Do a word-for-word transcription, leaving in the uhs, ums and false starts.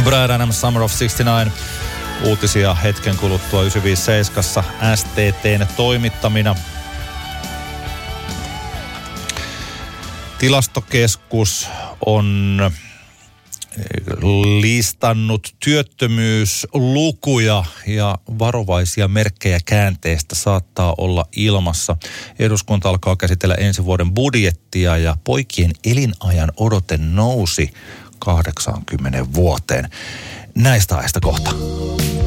Brad Adams, Summer of sixty-nine. Uutisia hetken kuluttua yhdeksänsataaviisikymmentäseitsemän S T T:n toimittamina. Tilastokeskus on listannut työttömyyslukuja ja varovaisia merkkejä käänteestä saattaa olla ilmassa. Eduskunta alkaa käsitellä ensi vuoden budjettia ja poikien elinajan odote nousi kahdeksaankymmeneen vuoteen. Näistä aiheista kohta.